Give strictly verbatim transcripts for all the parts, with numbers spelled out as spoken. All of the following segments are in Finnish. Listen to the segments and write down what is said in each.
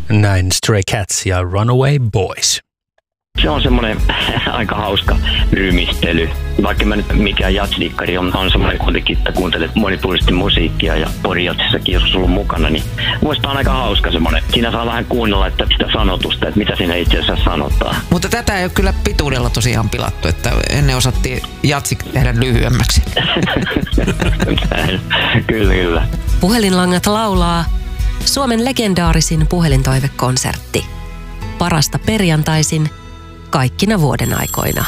Näin Stray Cats ja Runaway Boys. Se on semmoinen aika hauska rymistely. Vaikka mä nyt mikään jazzdikkari on, on semmoinen kuitenkin, että kuuntelet monipuolisesti musiikkia ja porijatsissakin joskus ollut mukana, niin muista on aika hauska semmoinen. Siinä saa vähän kuunnella että sitä sanotusta, että mitä siinä itse asiassa sanotaan. Mutta tätä ei ole kyllä pituudella tosiaan pilattu, että ennen osattiin jatsik tehdä lyhyemmäksi. Kyllä, kyllä. Puhelinlangat laulaa Suomen legendaarisin puhelintoivekonsertti. Parasta perjantaisin kaikkina vuoden aikoina.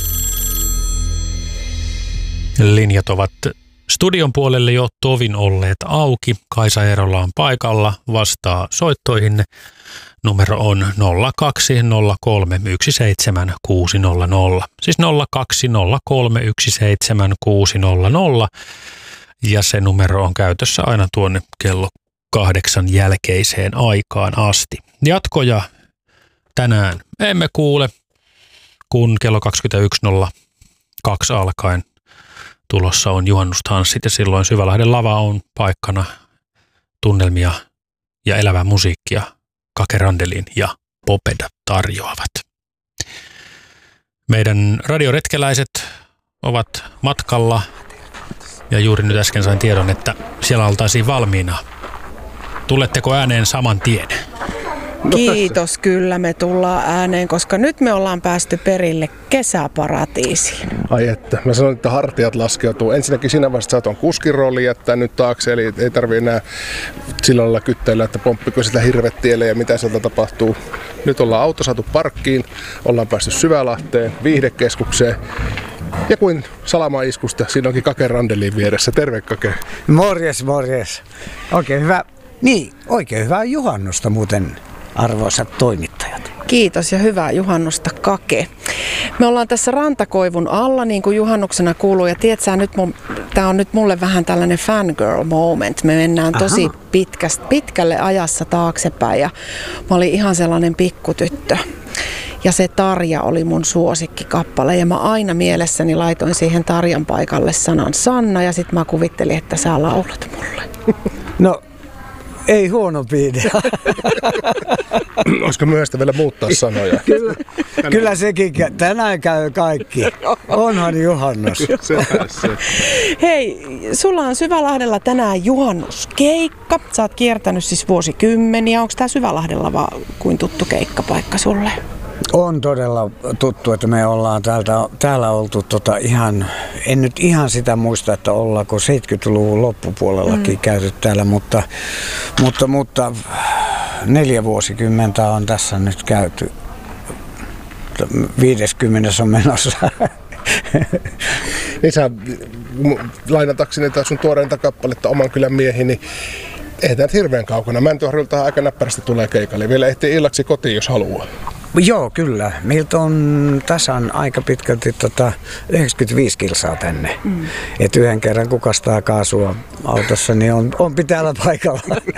Linjat ovat studion puolelle jo tovin olleet auki. Kaisa Eerola on paikalla, vastaa soittoihin. Numero on nolla kaksi nolla kolme yksi seitsemän kuusi nolla nolla. Siis nolla kaksi nolla kolme yksi seitsemän kuusi nolla nolla. Ja se numero on käytössä aina tuonne kello kahdeksan jälkeiseen aikaan asti. Jatkoja tänään emme kuule, kun kello kaksikymmentäyksi nolla kaksi alkaen tulossa on juhannustanssit ja silloin Syvälahden lava on paikkana. Tunnelmia ja elävää musiikkia Kake Randelin ja Popeda tarjoavat. Meidän radioretkeläiset ovat matkalla ja juuri nyt äsken sain tiedon, että siellä oltaisiin valmiina. Tuletteko ääneen saman tien? Kiitos, kyllä me tullaan ääneen, koska nyt me ollaan päästy perille kesäparatiisiin. Ai että, mä sanoin, että hartiat laskeutuu. Ensinnäkin siinä vaiheessa sä oot kuskin rooli jättää nyt taakse, eli ei tarvii enää sillä lailla kyttäillä, että pomppiko sitä hirvettielle ja mitä sieltä tapahtuu. Nyt ollaan auto saatu parkkiin, ollaan päästy Syvälahteen, viihdekeskukseen. Ja kuin salamaiskusta, siinä onkin Kake Randelin vieressä. Terve Kake. Morjes, morjes. Oikein hyvä, niin, oikein hyvää juhannusta muuten, arvoisat toimittajat. Kiitos ja hyvää juhannusta Kake. Me ollaan tässä Rantakoivun alla niin kuin juhannuksena kuuluu ja tiedätkö, nyt tämä on nyt mulle vähän tällainen fangirl moment. Me mennään tosi pitkäst, pitkälle ajassa taaksepäin ja mä olin ihan sellainen pikkutyttö. Ja se Tarja oli mun suosikkikappale ja mä aina mielessäni laitoin siihen Tarjan paikalle sanan Sanna ja sit mä kuvittelin, että sä laulat mulle. No, ei huono idea. Olisiko myöhäistä vielä muuttaa sanoja? Kyllä, kyllä sekin, tänään käy kaikki. Onhan juhannus. Hei, sulla on Syvälahdella tänään juhannuskeikka. Sä oot kiertänyt siis vuosikymmeniä. Onko tää Syvälahdella vaan kuin tuttu keikkapaikka sulle? On todella tuttu, että me ollaan täältä, täällä oltu tota ihan, en nyt ihan sitä muista, että ollaanko seitsemänkymmentäluvun loppupuolellakin mm. käyty täällä, mutta, mutta, mutta neljä vuosikymmentä on tässä nyt käyty. viisikymmentä on menossa. Niin sä lainatakseni taas sun tuoreinta kappaletta Oman kylän miehi, niin ei tämä hirveän kaukana. Mäntyharjulta aika näppärästi tulee keikalle. Vielä ehtii illaksi kotiin, jos haluaa. Joo, kyllä. Meiltä on tasan aika pitkälti tota yhdeksänkymmentäviisi kilsaa tänne. Mm. Et yhden kerran kukastaa kaasua autossa, niin on, on pitää olla paikalla.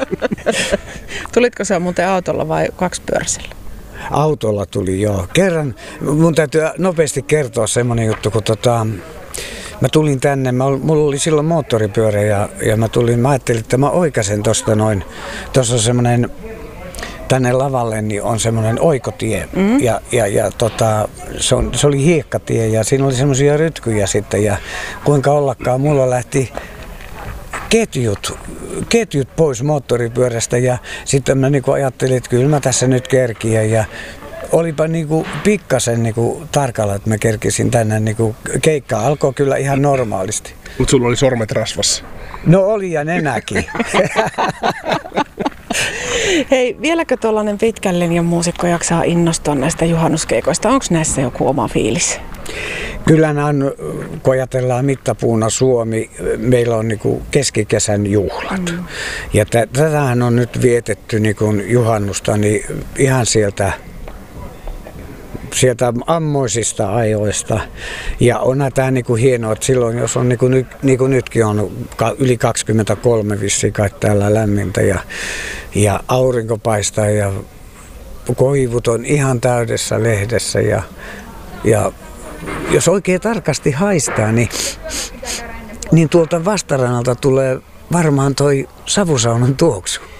Tulitko sä muuten autolla vai kaksipyöräisellä? Autolla tuli, joo. Kerran, mun täytyy nopeasti kertoa semmoinen juttu, kun tota, mä tulin tänne, mä, mulla oli silloin moottoripyörä ja, ja mä tulin, mä ajattelin, että mä oikasen tosta noin, tossa on semmoinen, tänne lavalle niin on semmoinen oikotie mm. ja, ja, ja tota, se, on, se oli hiekkatie ja siinä oli semmoisia rytkyjä sitten ja kuinka ollakaan mulla lähti ketjut, ketjut pois moottoripyörästä ja sitten mä niinku ajattelin, että kyllä mä tässä nyt kerkiä ja olipa niinku pikkasen niinku tarkalla, että mä kerkisin tänne niinku keikkaa. Alkoi kyllä ihan normaalisti. Mutta sulla oli sormet rasvassa. No oli ja nenäkin. Hei, vieläkö tuollainen pitkän linjan muusikko jaksaa innostua näistä juhannuskeikoista? Onko näissä joku oma fiilis? Kyllä nämä on, kun ajatellaan mittapuuna Suomi, meillä on niin keskikesän juhlat. Mm. Ja t- tätähän on nyt vietetty niin juhannusta niin ihan sieltä, sieltä ammoisista ajoista. Ja onhan tämä niin kuin hienoa, että silloin jos on niin kuin, nyt, niin kuin nytkin on yli kaksikymmentäkolme vissiin kai täällä lämmintä ja, ja aurinko paistaa ja koivut on ihan täydessä lehdessä ja, ja jos oikein tarkasti haistaa, niin, niin tuolta vastarannalta tulee varmaan toi savusaunan tuoksu.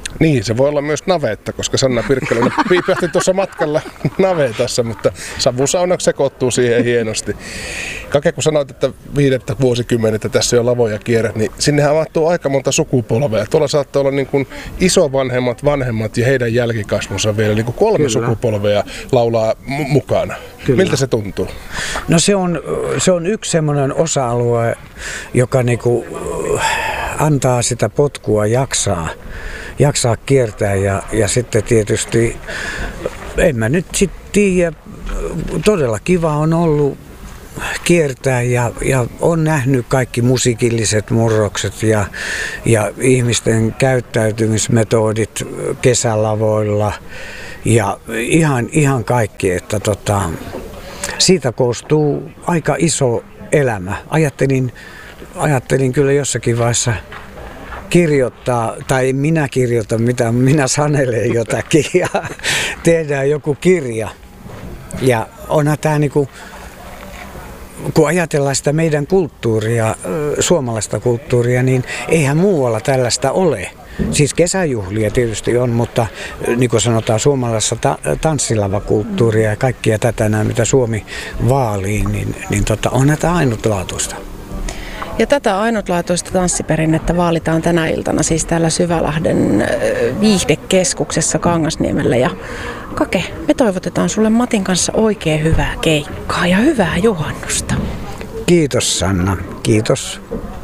Niin, se voi olla myös navetta, koska Sanna Pirkkalinen piipähti tuossa matkalla navetassa, mutta savusauna sekoittuu siihen hienosti. Kake, kun sanoit, että viidettä vuosikymmenettä tässä jo lavoja kierrät, niin sinnehän avattuu aika monta sukupolvea. Tuolla saattaa olla niin kuin isovanhemmat, vanhemmat ja heidän jälkikasvunsa vielä niin kuin kolme Kyllä. sukupolvea laulaa m- mukana. Kyllä. Miltä se tuntuu? No se on, se on yksi semmoinen osa-alue, joka niinku antaa sitä potkua jaksaa, jaksaa kiertää ja, ja sitten tietysti, en mä nyt sitten tiedä, todella kiva on ollut kiertää ja, ja on nähnyt kaikki musiikilliset murrokset ja, ja ihmisten käyttäytymismetodit kesälavoilla ja ihan, ihan kaikki, että tota, siitä koostuu aika iso elämä. Ajattelin, ajattelin kyllä jossakin vaiheessa kirjoittaa, tai minä kirjoitan mitä, minä sanelen jotakin ja tehdään joku kirja. Ja onhan tämä niinku, kun ajatellaan sitä meidän kulttuuria, suomalaista kulttuuria, niin eihän muualla tällaista ole. Siis kesäjuhlia tietysti on, mutta niin kuin sanotaan suomalaisessa ta- tanssilavakulttuuria ja kaikkia tätä nämä, mitä Suomi vaalii, niin, niin tota, on tämä ainutlaatuista. Ja tätä ainutlaatuista tanssiperinnettä vaalitaan tänä iltana siis täällä Syvälahden viihdekeskuksessa Kangasniemellä. Ja Kake, me toivotetaan sulle Matin kanssa oikein hyvää keikkaa ja hyvää juhannusta. Kiitos Sanna, kiitos.